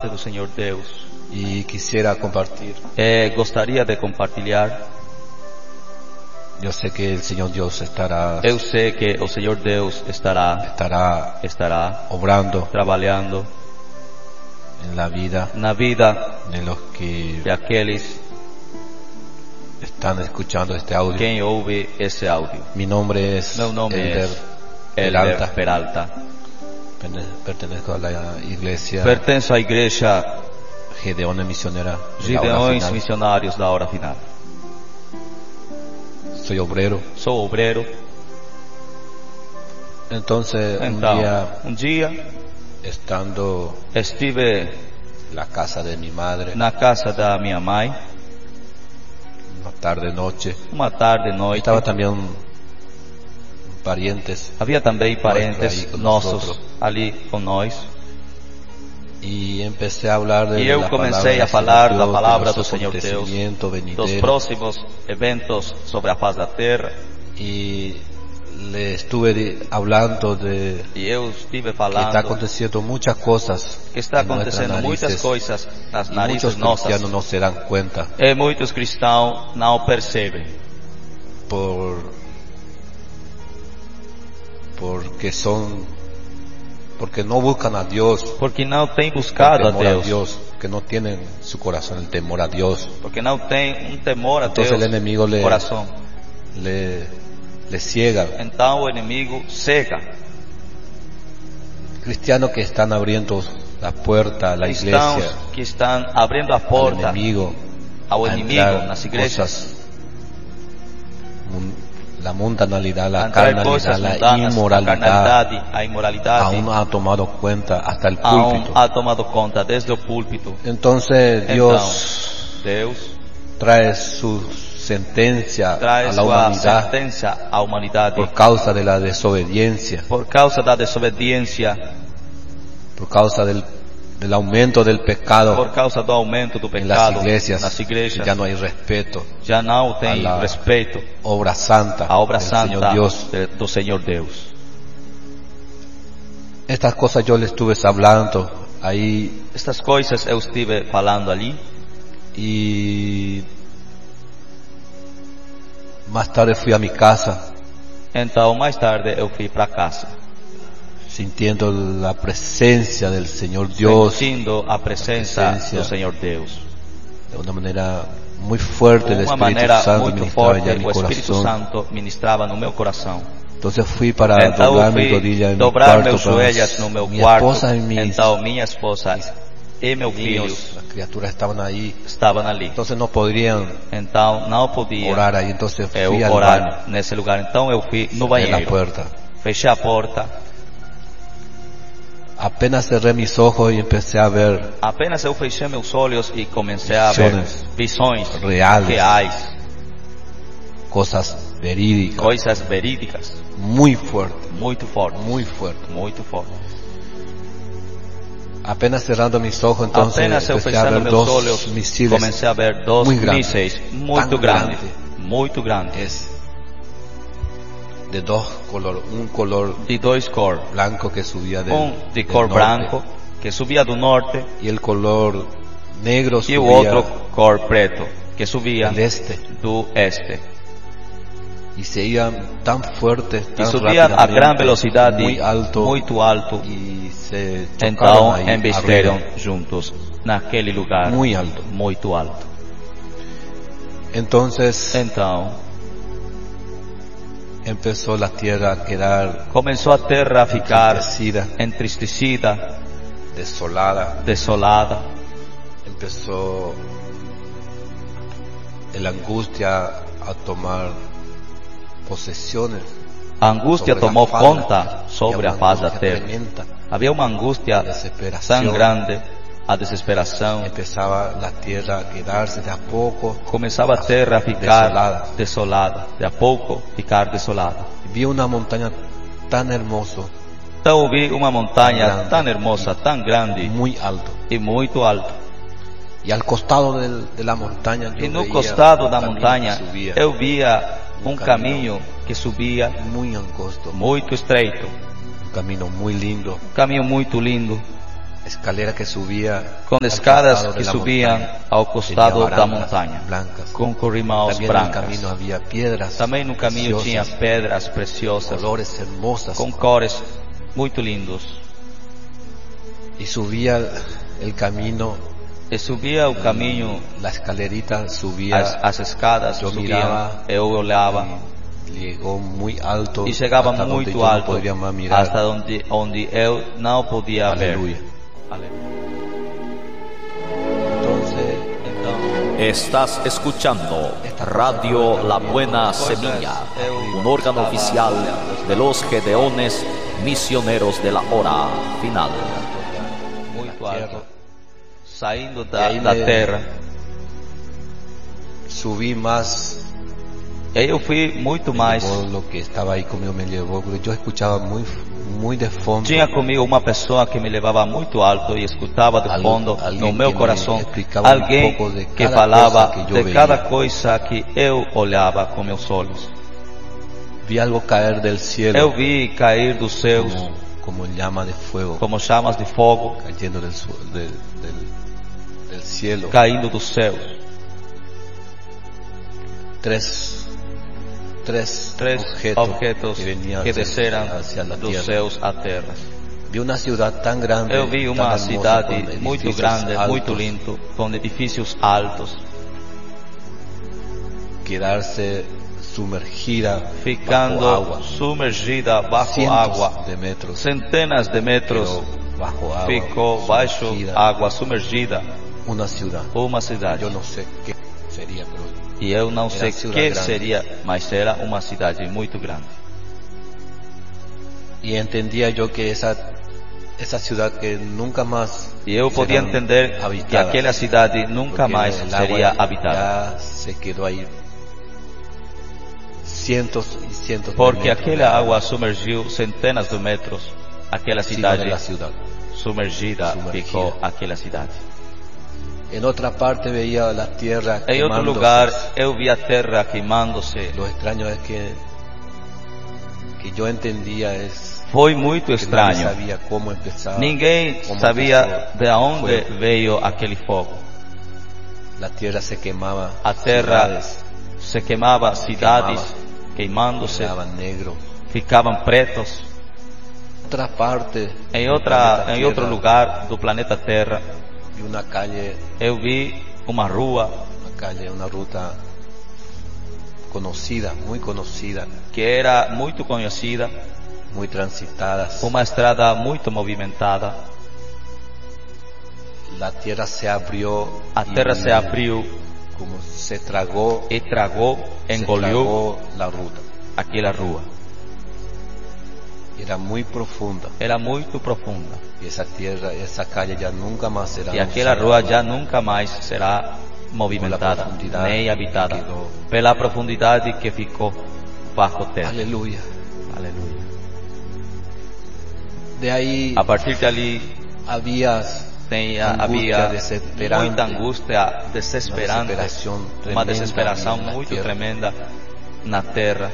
parte do Senhor Deus. y quisiera compartir. Gostaria de compartilhar. Yo sé que el Señor Dios estará Eu sei que o Senhor Deus estará obrando trabalhando en la vida na vida de los que de aqueles están escuchando este audio. quem ouve esse áudio. Mi nombre es Meu nome Elder é Elder Peralta. Pertenezco a la iglesia Pertenço à igreja Gedeón Misionera de la Hora Gideões Final. Missionários da Hora Final. Soy obrero. Sou obreiro. Entonces Então, un um dia estando estive en la casa de mi madre, na casa da minha mãe, una tarde noche, uma tarde, noite. estaba también parientes Havia também aí parentes com nossos nosotros. ali com nós. y empecé a hablar de E eu la comecei palabra a falar del da Señor Dios, palavra de do los Senhor Deus, acontecimientos dos venideros, próximos eventos sobre a face da terra. y le estuve hablando de E eu estive que está falando aconteciendo muchas cosas que está en nuestras acontecendo muitas narices, coisas nas y narices muchos nossas. cristianos no se dan cuenta E muitos cristãos não percebem. porque no buscan a Dios, Porque não tem el buscado a temor Deus. que no tienen en su corazón el temor a Dios. Porque não tem temor a Entonces Deus el enemigo no coração. le ciega. Então o inimigo cega. Cristianos que están abriendo la puerta a la Cristãos iglesia, que estão abrindo a al porta enemigo, ao a inimigo entrar nas igrejas. cosas, la mundanalidad, la A entrar carnalidad, coisas la mundanas, a inmoralidad, carnalidade, a imoralidade. aún ha tomado cuenta hasta el Aún púlpito. ha tomado conta desde o púlpito. Entonces Então, Dios Deus trae su sentencia traz a la sua humanidad sentença à humanidade por causa de la desobediencia, por causa da desobediência, por causa del aumento del pecado por causa do aumento do en las pecado iglesias. nas igrejas. Ya no hay respeto Já não tem a la respeito obra santa à obra del santa Señor Dios. do Senhor Deus. Estas cosas yo le estuve hablando ahí, Estas coisas eu estive falando ali y más tarde fui a mi casa então mais tarde eu fui para casa, sintiendo la presencia del Señor Dios sentindo a presença presença do Senhor Deus. de una manera muy fuerte. El Uma Espíritu maneira Santo muito ministraba forte, ya en mi o Espírito corazón. Santo ministrava no meu coração. Entonces fui para Então doblar eu mis fui rodillas en mi dobrar cuarto meus para joelhas no meu mi quarto. esposa y mis Então minha esposa e meu filho niños, las criaturas estaban ahí. estavam ali. Entonces no podrían Então não podia orar ahí. Entonces eu fui al orar baño, nesse lugar. Então eu fui no en la banheiro, puerta. fechei a porta, Apenas cerré mis ojos y empecé a ver apenas eu fechei meus olhos e comecei a ver visões reais, cosas verídicas, coisas verídicas, muy fuertes, muito fortes, muy fuertes. muito fortes. Apenas cerrando mis ojos, entonces Apenas eu empecé a fechando ver meus dos olhos, misiles comecei a ver dois muy grandes, mísseis muito tan grandes, grande. muito grandes, Es de dos colores, un color de dois cor, blanco que subía de del cor norte, branco que subia do norte y el color negro e o subía outro cor preto que subia del este, do este. y se iban tan fuertes, E tan subia a rápidamente, gran velocidade, muy alto, muito alto. y se chocaron Então ahí embesteram arriba, juntos naquele lugar muy alto. muito alto. Entonces Então empezó la tierra a quedar começou a terra a ficar entristecida, entristecida, desolada. desolada. Empezó la angustia a tomar posesiones. A angústia sobre la tomou faz, conta y sobre una a paz da angustia terra. tremenda, Havia uma angústia desesperación. tão grande, a desesperação. Empezaba la tierra a quedarse de a poco. Começava a terra a ficar Desolada. desolada, de a pouco ficar desolada. Vi una montaña tan hermosa, Então eu vi uma montanha grande. tão hermosa, tão grande muy alto. e muito alta. Y al costado de la montaña, yo E no veía costado un da camino montanha que subía, eu via um caminho que subia muy angosto, muito estreito, un camino muy lindo. um caminho muito lindo. escalera que subía com escadas que subiam ao costado da montanha, blancas. com corrimãos También en el brancas. camino había piedras Também no caminho tinha preciosas, pedras preciosas, colores hermosas, com cores muito lindos. y subía el camino, E subia o caminho, la escalerita subía, as escadas eu subiam, mirava eu olhava llegó muy alto, e chegava hasta donde muito yo no alto, podía más mirar. hasta onde eu não podia Aleluya. ver. Aleluya. Entonces, Então, Estás escuchando Radio La Buena Semilla, un órgano oficial de los Gedeones Misioneros de la Hora Final. muito alto, saindo E aí da me- terra. subí más. E aí eu fui muito mais. Me llevó, lo que estaba ahí conmigo me llevó, porque yo escuchaba muy de fondo. Tinha comigo uma pessoa que me levava muito alto e escutava de fundo alguém no meu que me coração, explicava alguém pouco de que cada falava coisa que eu de veia. cada coisa que eu olhava com meus olhos. Vi algo caer del cielo, Eu vi cair dos céus como llama de fuego, como chamas de fogo, cayendo del cielo. caindo dos céus. Tres Três objetos que venían que desceram hacia la dos tierra. céus à terra. Vi una ciudad tan grande, Eu vi tan uma hermosa, cidade con muito edificios grande, altos, muito lindo, com edifícios altos, quedarse sumergida ficando bajo agua, submergida bajo cientos água, de metros, centenas de metros. pero bajo agua, Ficou baixo sumergida, água, submergida, una ciudad. uma cidade. Yo no sé qué sería, pero E eu não Era sei cidade que grande. seria, mas era uma cidade muito grande. y entendía yo que esa ciudad que nunca más E eu podia serán entender que habitadas, aquela cidade nunca porque mais el agua seria habitada. ya se quedó ahí cientos y cientos Porque de metros de aquela agua água submergiu centenas de metros. Aquela encima de cidade la ciudad. submergida Sumergida. ficou aquela cidade. En otra parte veía la tierra Em outro quemándose. lugar eu vi a terra queimando-se. Lo extraño es que yo entendía es Foi muito que nadie estranho. sabía cómo empezaba. Ninguém cómo sabia empezó de onde fuego. veio aquele fogo. La tierra se quemaba, A terra ciudades se queimava, cidades queimando-se, quedaban negro. ficavam pretos. Otra parte, Em del outro planeta lugar do planeta Terra, vi una calle, eu vi uma rua una ruta conocida, que era muito conhecida, muy transitada. uma estrada muito movimentada. La tierra se abrió, A terra se abriu como se tragó, e tragou, se engoliu tragó la ruta. aquela rua. Era muy profunda Era muito profunda. y esa tierra, esa calle ya nunca más será E aquela usada. rua já nunca mais será movimentada, profundidade nem habitada, que quedou. pela profundidade que ficou bajo terra. Aleluya. Aleluia. De ahí A partir dali había havia desesperante, muita angústia desesperante, uma desesperação tremenda muito na terra. tremenda na terra.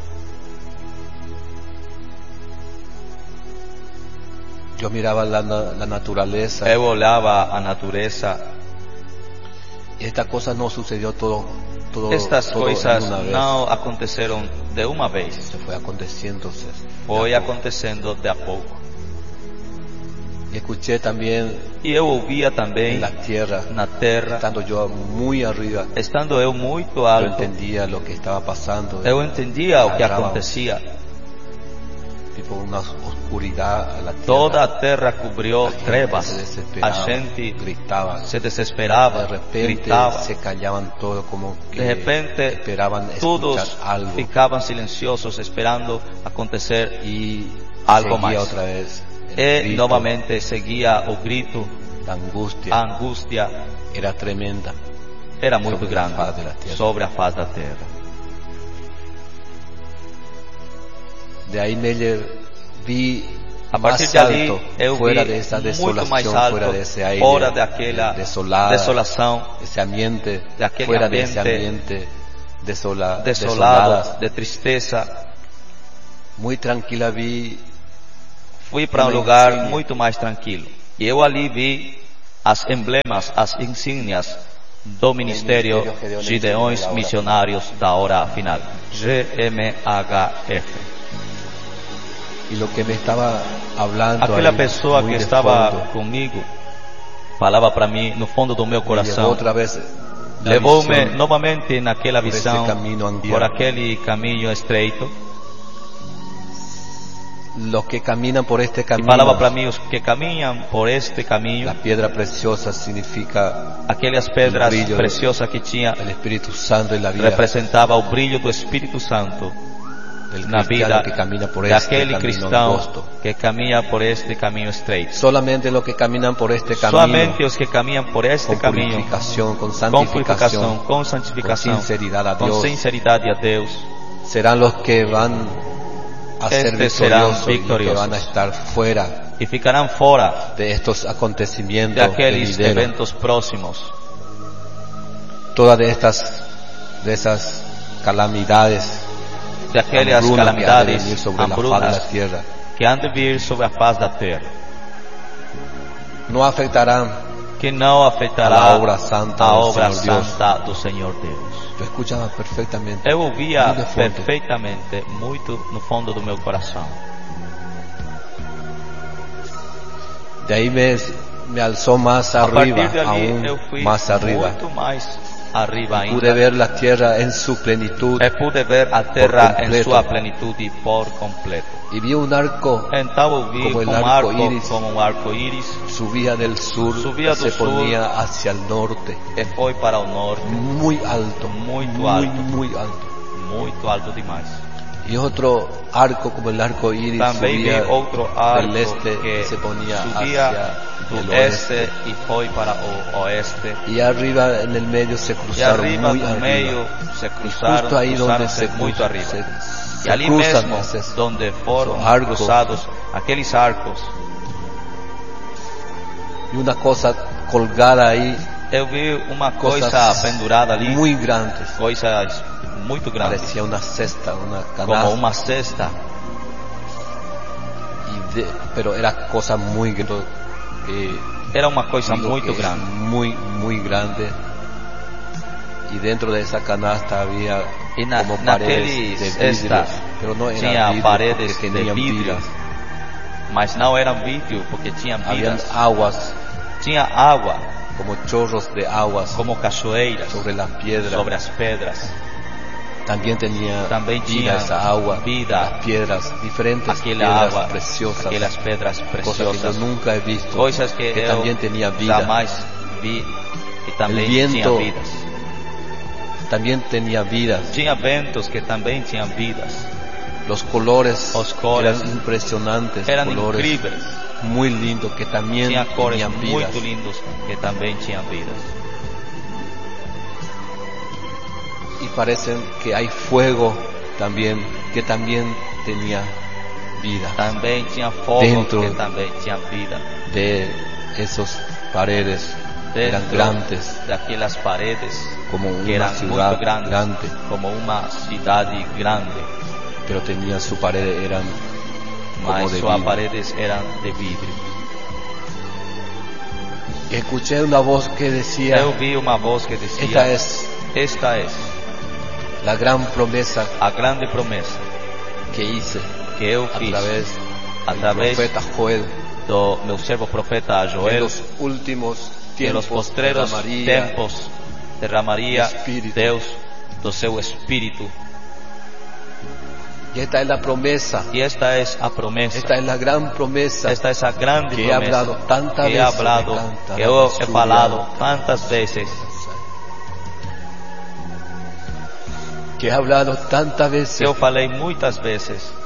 Yo miraba la naturaleza. Eu olhava a natureza. Esta cosa no sucedió todo Estas todo coisas en una vez. não aconteceram de uma vez, Se fue aconteciendo. foi acontecendo de a pouco. Y escuché también E eu ouvia também en la tierra, na terra, estando yo muy arriba, estando eu muito yo alto, entendía lo que estaba pasando. eu entendia o que Agarraba acontecia. tipo una oscuridad a la tierra. Toda a terra cobriu La gente trevas, se a desesperaba, gente gritaba. se desesperava, De repente gritava. se callaban todos como que De repente esperaban todos escuchar algo ficavam silenciosos esperando acontecer y algo seguía más. otra vez el E grito, novamente seguia o grito, la angustia a angústia era tremenda. era muito Sobre a grande face da terra. sobre a face da terra. De ahí vi A más partir de ali alto, eu fuera vi de esa muito mais desolación, alto, fuera de ese aire fora daquela desolada, desolação, ese ambiente, daquele fuera de ese ambiente ambiente desolado, desoladas. de tristeza. Muy tranquila vi Fui para um Uma lugar montanha. muito mais tranquilo. E eu ali vi as emblemas, as insígnias do Ministério Gideões Missionários da Hora Final, GMHF. Y lo que me estaba hablando Aquela ahí, pessoa muy que de estava fondo, comigo falava para mim no fundo do meu me llevó coração, otra vez la levou-me visión novamente naquela por esse visão, caminho angustiado. por aquele caminho estreito, Los que caminan por este e camino, falava para mim: os que caminham por este caminho, la piedra preciosa significa aquelas pedras brilho preciosas que tinha, el Espíritu Santo en la vida representava o brilho do Espírito Santo del na cristiano vida que camina por este daquele camino cristão angosto. que caminha por este caminho estreito. Solamente los que caminan por este camino Somente os que caminham por este con caminho, purificación, con com purificação, santificación, com con santificação, sinceridad a com Dios, sinceridade a Deus, serán los que van a ser Estes serán victoriosos y que victoriosos. van a estar fuera e ficarão fora de estos de acontecimientos aqueles venideros. eventos próximos. Todas de esas calamidades, De aquelas hambrunas que han de calamidades, venir sobre la faz de hambrunas la tierra, que han de vir sobre a face da terra, no afectarán que não afetará a obra santa a del obra Señor Dios. santa do Senhor Deus. Yo escuchaba perfectamente. Eu ouvia Muito de fundo. perfeitamente, muito no fundo do meu coração. De ahí me alzó más A arriba, partir dali aún eu fui más arriba. muito mais arriba Pude ainda. ver la tierra en su plenitud E pude ver a terra em completo. sua plenitude por completo. y vi un arco Então eu vi Como el um arco arco, iris. como um arco-íris, subía del sur, Subía se del sur. ponía hacia el norte, e foi para o norte, muy alto, Muito alto. muy alto. muito alto demais. Y otro arco como el arco iris Também vi subía outro arco del este que y se ponía subia hacia el do oeste. este e foi para o oeste. Y arriba en el medio se E cruzaron arriba muy no arriba. meio se Y cruzaram, justo ahí donde cruzaram-se muito cruzan, arriba. se E ali cruzan mesmo, esos donde foram arcos. cruzados aqueles arcos, y una cosa colgada ahí, eu vi uma cosas coisa pendurada ali, muy grandes. coisas muito grandes, Parecía una cesta, una como canasta, uma cesta, pero era cosa muy grande. era uma coisa Digo muito que es grande. muy grande. Y dentro de esa canasta había E na, como paredes naqueles de vidrio, cestas pero no tinha eran vidrio paredes porque de tenían vidro, vidas. mas não eram vidro porque tinham Habían vidas. aguas, Tinha água, como chorros de aguas como cachoeiras, sobre las piedras. sobre as pedras. También tenía Também vida tinha esa agua, vida, las piedras, diferentes aquela piedras água, preciosas, aquelas pedras cosas que yo preciosas, nunca he visto, coisas que eu también tenía vida. jamais vi e também El viento tinha vidas. También tenía vidas. Tinha ventos que também tinham vidas. Los colores Os cores eran impresionantes, eram colores incríveis. muy lindos que también Tinha cores tenían vidas. muito lindos que também tinham vidas. Y parecen que hay fuego también que también tenía vida Também tinha fogo Dentro que também tinha vida. de esas paredes. Eran Dentro grandes, daquelas paredes como que una eram ciudad muito grandes, grande, como uma cidade grande, pero tenían su pared, eran como mas de suas vidrio. paredes eram de vidro. Y escuché una voz que decía, Eu vi uma voz que dizia: esta es la gran promesa a grande promessa que hice que eu a fiz través del através profeta Joel. do meu servo profeta En Joel. los últimos Que los tiempos postreros derramaría tempos derramaria Espírito. Deus do seu Espírito. Y esta es la promesa, E esta é a promessa. esta es la gran promesa Esta é a grande que he promessa hablado tantas que he veces, hablado, canta que la eu he basura. falado tantas vezes, que he hablado tantas que veces eu falei muitas vezes,